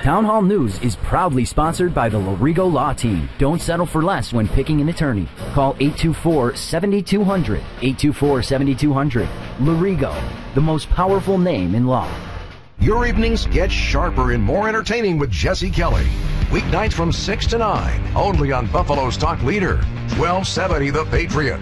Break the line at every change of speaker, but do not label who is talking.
Town Hall News is proudly sponsored by the Lorigo Law Team. Don't settle for less when picking an attorney. Call 824-7200. 824-7200. Lorigo, the most powerful name in law.
Your evenings get sharper and more entertaining with Jesse Kelly. Weeknights from 6 to 9, only on Buffalo's Talk Leader, 1270 The Patriot.